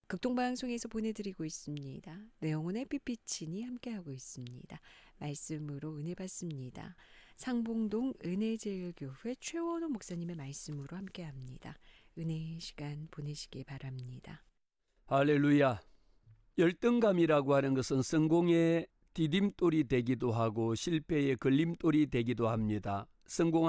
극동방송에서 보내드리고 있습니다. 내 영혼의 빛비치니 함께하고 있습니다. 말씀으로 은혜 받습니다. 상봉동 은혜제일교회 최원호 목사님의 말씀으로 함께합니다. 은혜의 시간 보내시기 바랍니다. 할렐루야. 열등감이라고 하는 것은 성공의 디딤돌이 되기도 하고 실패의 걸림돌이 되기도 합니다. 성공한